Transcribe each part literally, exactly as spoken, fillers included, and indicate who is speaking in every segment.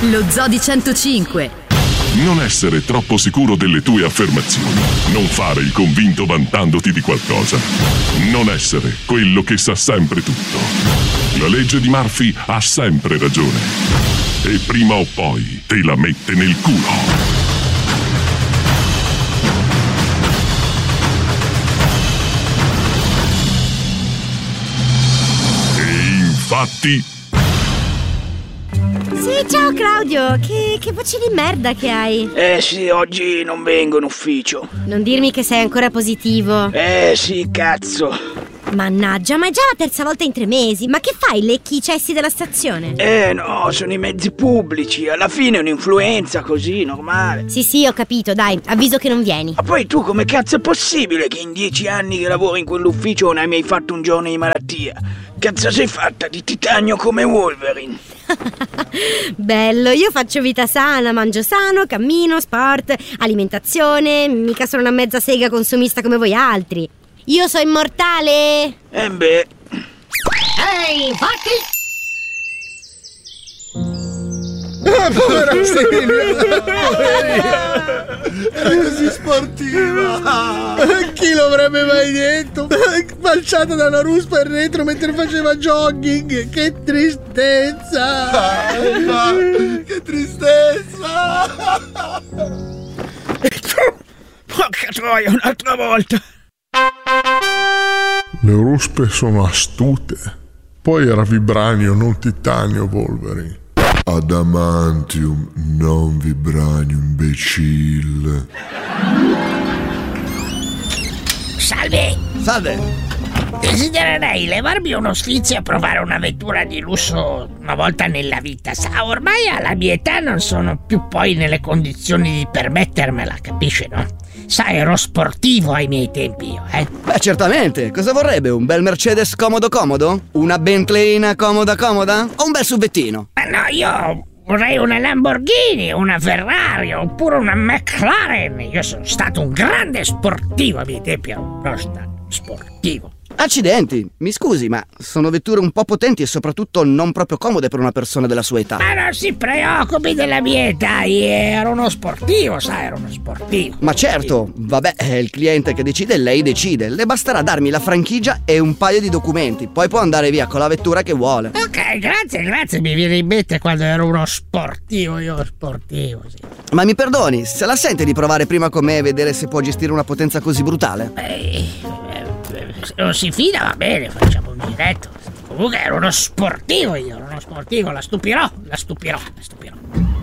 Speaker 1: Lo Zoo di centocinque.
Speaker 2: Non essere troppo sicuro delle tue affermazioni. Non fare il convinto vantandoti di qualcosa. Non essere quello che sa sempre tutto. La legge di Murphy ha sempre ragione. E prima o poi te la mette nel culo. E infatti...
Speaker 3: Sì, ciao Claudio, che, che voce di merda che hai.
Speaker 4: Eh sì, oggi non vengo in ufficio.
Speaker 3: Non dirmi che sei ancora positivo.
Speaker 4: Eh sì, cazzo.
Speaker 3: Mannaggia, ma è già la terza volta in tre mesi. Ma che fai, lecchi i cessi della stazione?
Speaker 4: Eh no, sono i mezzi pubblici. Alla fine è un'influenza così, normale.
Speaker 3: Sì sì, ho capito, dai, avviso che non vieni.
Speaker 4: Ma poi tu come cazzo è possibile che in dieci anni che lavori in quell'ufficio non hai mai fatto un giorno di malattia? Cazzo sei fatta di titanio come Wolverine.
Speaker 3: Bello, io faccio vita sana, mangio sano, cammino, sport, alimentazione. Mica sono una mezza sega consumista come voi altri. Io sono immortale.
Speaker 4: Eh beh.
Speaker 3: Ehi, infatti.
Speaker 5: Ah, povera Silvia, era così sportiva. Chi lo avrebbe mai detto? Falciata da una ruspa in retro mentre faceva jogging. Che tristezza. Che tristezza.
Speaker 4: Porca troia, un'altra volta.
Speaker 6: Le ruspe sono astute. Poi era vibranio, non titanio, Wolverine. Adamantium, non vibranio, imbecille.
Speaker 7: Salve!
Speaker 5: Salve!
Speaker 7: Desidererei levarmi uno sfizio e provare una vettura di lusso una volta nella vita. Sa, ormai alla mia età non sono più poi nelle condizioni di permettermela, capisce, no? Sa, ero sportivo ai miei tempi io, eh?
Speaker 8: Beh, certamente. Cosa vorrebbe? Un bel Mercedes comodo comodo? Una Bentleyina comoda comoda? O un bel subbettino?
Speaker 7: Ma no, io vorrei una Lamborghini, una Ferrari oppure una McLaren. Io sono stato un grande sportivo ai miei tempi, ero proprio stato sportivo.
Speaker 8: Accidenti, mi scusi, ma sono vetture un po' potenti e soprattutto non proprio comode per una persona della sua età.
Speaker 7: Ma non si preoccupi della mia età, io ero uno sportivo, sai, ero uno sportivo.
Speaker 8: Ma certo, vabbè, è il cliente che decide, lei decide. Le basterà darmi la franchigia e un paio di documenti, poi può andare via con la vettura che vuole.
Speaker 7: Ok, grazie, grazie, mi viene in mente quando ero uno sportivo, io sportivo, sì.
Speaker 8: Ma mi perdoni, se la sente di provare prima con me e vedere se può gestire una potenza così brutale?
Speaker 7: Beh, se non si fida va bene, facciamo un giretto. Comunque ero uno sportivo io, ero uno sportivo, la stupirò, la stupirò, la stupirò.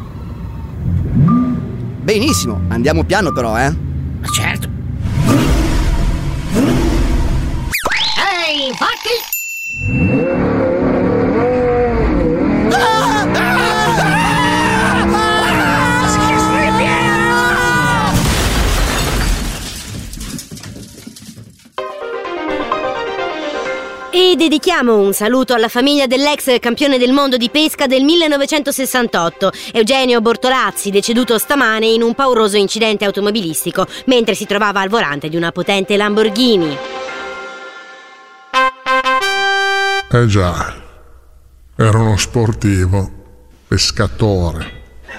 Speaker 8: Benissimo, andiamo piano però, eh?
Speaker 7: Ma certo.
Speaker 3: Ehi, infatti. E dedichiamo un saluto alla famiglia dell'ex campione del mondo di pesca del millenovecentosessantotto, Eugenio Bortolazzi, deceduto stamane in un pauroso incidente automobilistico mentre si trovava al volante di una potente Lamborghini.
Speaker 6: Eh già, era uno sportivo, pescatore.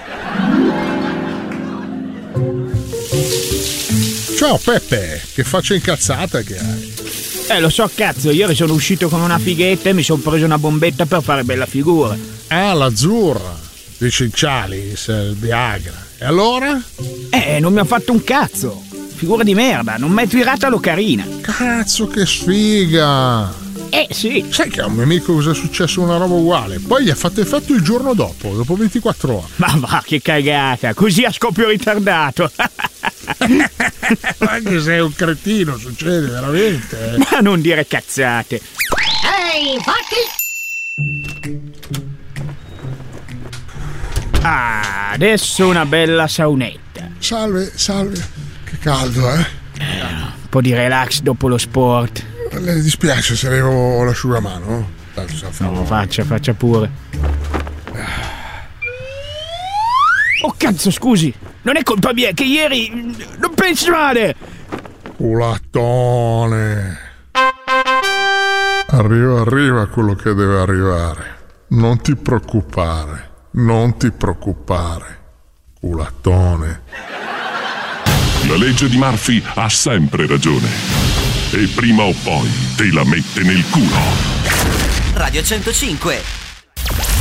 Speaker 6: Ciao Peppe, che faccia incazzata che hai?
Speaker 9: Eh, lo so, cazzo, ieri sono uscito con una fighetta e mi sono preso una bombetta per fare bella figura.
Speaker 6: Ah, l'azzurra, i cincialis, il Viagra. E allora?
Speaker 9: Eh, non mi ha fatto un cazzo. Figura di merda, non mi hai tirata l'ocarina.
Speaker 6: Cazzo, che sfiga!
Speaker 9: Eh, sì.
Speaker 6: Sai che a un mio amico cosa è successo una roba uguale? Poi gli ha fatto effetto il giorno dopo, dopo ventiquattro ore.
Speaker 9: Ma va, che cagata, così a scoppio ritardato.
Speaker 6: Anche sei un cretino, succede veramente.
Speaker 9: Ma non dire cazzate.
Speaker 3: Ehi, infatti.
Speaker 9: Ah, adesso una bella saunetta.
Speaker 6: Salve, salve. Che caldo, eh?
Speaker 9: eh un po' di relax dopo lo sport.
Speaker 6: Le dispiace se levo l'asciugamano?
Speaker 9: No, faccia, faccia pure. Oh cazzo, scusi, non è colpa mia, che ieri non pensi male.
Speaker 6: Culattone. Arriva, arriva quello che deve arrivare. Non ti preoccupare. Non ti preoccupare, culatone.
Speaker 2: La legge di Murphy ha sempre ragione. E prima o poi te la mette nel culo.
Speaker 10: Radio centocinque.